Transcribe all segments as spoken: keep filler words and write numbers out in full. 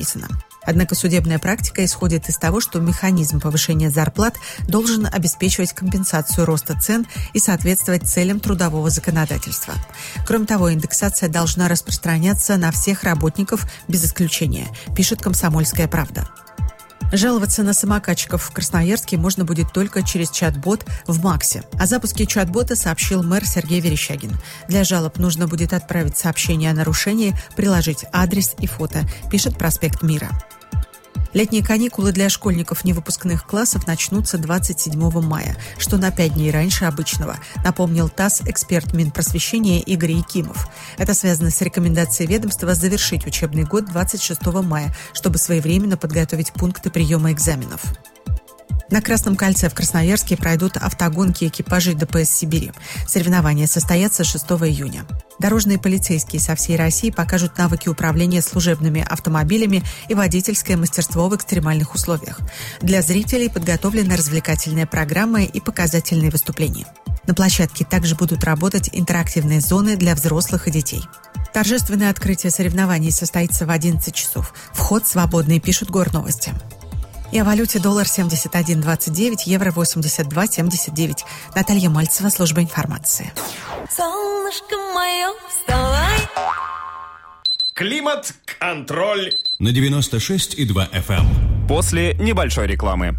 Однако судебная практика исходит из того, что механизм повышения зарплат должен обеспечивать компенсацию роста цен и соответствовать целям трудового законодательства. Кроме того, индексация должна распространяться на всех работников без исключения, пишет «Комсомольская правда». Жаловаться на самокатчиков в Красноярске можно будет только через чат-бот в МАКСе. О запуске чат-бота сообщил мэр Сергей Верещагин. Для жалоб нужно будет отправить сообщение о нарушении, приложить адрес и фото, пишет «Проспект Мира». Летние каникулы для школьников невыпускных классов начнутся двадцать седьмого мая, что на пять дней раньше обычного, напомнил ТАСС эксперт Минпросвещения Игорь Якимов. Это связано с рекомендацией ведомства завершить учебный год двадцать шестого мая, чтобы своевременно подготовить пункты приема экзаменов. На Красном кольце в Красноярске пройдут автогонки экипажей ДПС Сибири. Соревнования состоятся шестого июня. Дорожные полицейские со всей России покажут навыки управления служебными автомобилями и водительское мастерство в экстремальных условиях. Для зрителей подготовлены развлекательные программы и показательные выступления. На площадке также будут работать интерактивные зоны для взрослых и детей. Торжественное открытие соревнований состоится в одиннадцать часов. Вход свободный, пишут Горновости. И о валюте: доллар семьдесят один двадцать девять, евро восемьдесят два семьдесят девять. Наталья Мальцева, служба информации. Солнышко мое, вставай. Климат-контроль на девяносто шесть и два эф эм. После небольшой рекламы.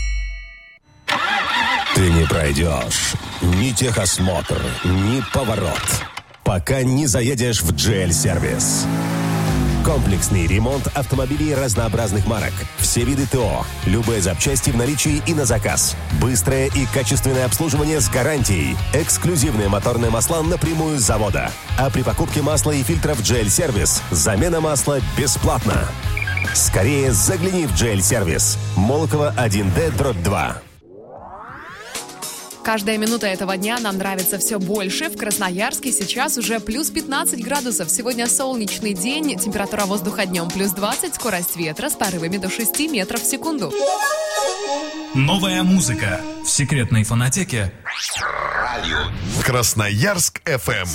Ты не пройдешь ни техосмотр, ни поворот, пока не заедешь в джи эл-сервис. Комплексный ремонт автомобилей разнообразных марок. Все виды ТО. Любые запчасти в наличии и на заказ. Быстрое и качественное обслуживание с гарантией. Эксклюзивные моторные масла напрямую с завода. А при покупке масла и фильтров джи эл-сервис замена масла бесплатна. Скорее загляни в джи эл-сервис. Молокова один дэ дробь два. Каждая минута этого дня нам нравится все больше. В Красноярске сейчас уже плюс пятнадцать градусов. Сегодня солнечный день, температура воздуха днем плюс двадцать, скорость ветра с порывами до шести метров в секунду. Новая музыка в секретной фонотеке. Красноярск эф эм.